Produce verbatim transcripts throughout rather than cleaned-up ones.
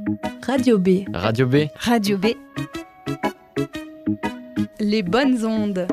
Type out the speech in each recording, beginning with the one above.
Radio B. Radio B. Radio B. Les bonnes ondes.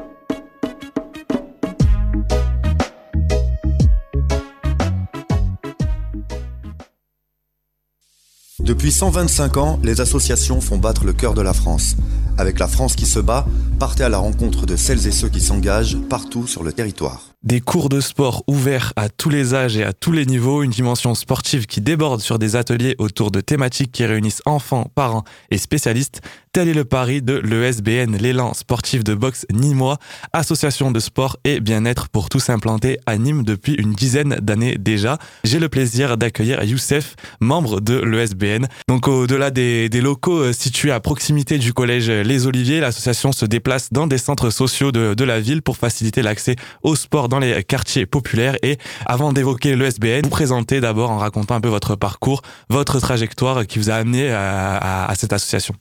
Depuis cent vingt-cinq ans, les associations font battre le cœur de la France. Avec La France qui se bat, partez à la rencontre de celles et ceux qui s'engagent partout sur le territoire. Des cours de sport ouverts à tous les âges et à tous les niveaux, une dimension sportive qui déborde sur des ateliers autour de thématiques qui réunissent enfants, parents et spécialistes. Tel est le pari de l'E S B N, l'élan sportif de boxe nîmois, association de sport et bien-être pour tous implantés à Nîmes depuis une dizaine d'années déjà. J'ai le plaisir d'accueillir Youssef, membre de l'E S B N. Donc au-delà des, des locaux situés à proximité du collège Les Oliviers, l'association se déplace dans des centres sociaux de, de la ville pour faciliter l'accès au sport dans les quartiers populaires. Et avant d'évoquer l'E S B N, vous présentez d'abord en racontant un peu votre parcours, votre trajectoire qui vous a amené à, à, à cette association.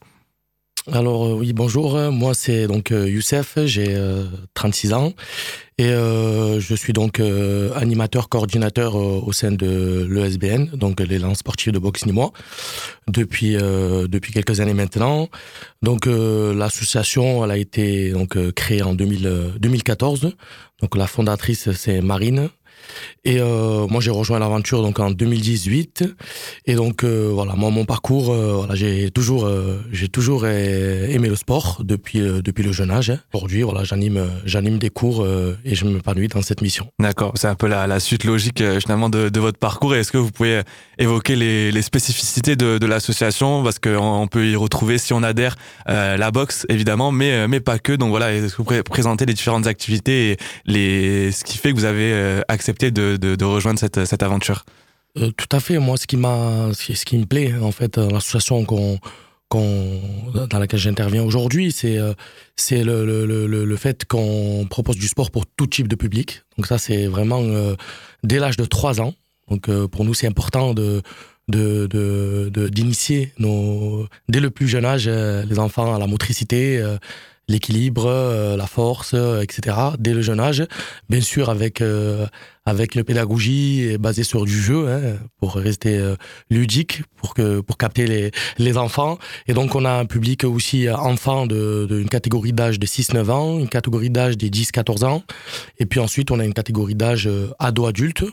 Alors euh, oui, bonjour, moi c'est donc euh, Youssef, j'ai euh, trente-six ans et euh, je suis donc euh, animateur, coordinateur euh, au sein de l'E S B N, donc l'élan sportif de boxe nîmois, depuis euh, depuis quelques années maintenant. Donc euh, l'association, elle a été donc euh, créée en deux mille quatorze, donc la fondatrice c'est Marine. Et euh, moi j'ai rejoint l'aventure donc en deux mille dix-huit et donc euh, voilà, moi mon parcours euh, voilà, j'ai toujours euh, j'ai toujours aimé le sport depuis euh, depuis le jeune âge. Aujourd'hui voilà, j'anime j'anime des cours euh, et je m'épanouis dans cette mission. D'accord, c'est un peu la, la suite logique euh, finalement de, de votre parcours. Et est-ce que vous pouvez évoquer les, les spécificités de, de l'association, parce qu'on on peut y retrouver, si on adhère, euh, la boxe évidemment, mais mais pas que. Donc voilà, est-ce que vous pouvez présenter les différentes activités et les ce qui fait que vous avez euh, accepté de, de, de rejoindre cette, cette aventure? euh, Tout à fait. Moi, ce qui m'a, ce qui me plaît en fait, dans l'association qu'on, qu'on, dans laquelle j'interviens aujourd'hui, c'est, c'est le, le, le, le fait qu'on propose du sport pour tout type de public. Donc ça, c'est vraiment euh, dès l'âge de trois ans. Donc euh, pour nous, c'est important de De, de, de, d'initier nos, dès le plus jeune âge euh, les enfants à la motricité, euh, l'équilibre, euh, la force, euh, et cetera. Dès le jeune âge, bien sûr avec euh, avec une pédagogie basée sur du jeu, hein, pour rester euh, ludique, pour que pour capter les les enfants. Et donc on a un public aussi enfant de d'une catégorie d'âge de six neuf ans, une catégorie d'âge des dix quatorze ans, et puis ensuite on a une catégorie d'âge euh, ado-adulte.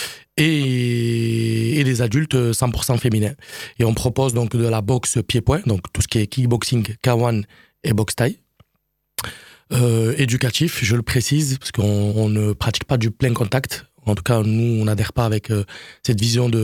Et, et des adultes cent pour cent féminins. Et on propose donc de la boxe pied-point, donc tout ce qui est kickboxing, K un et boxe thaï. Euh, éducatif, je le précise, parce qu'on on ne pratique pas du plein contact. En tout cas, nous, on n'adhère pas avec euh, cette vision de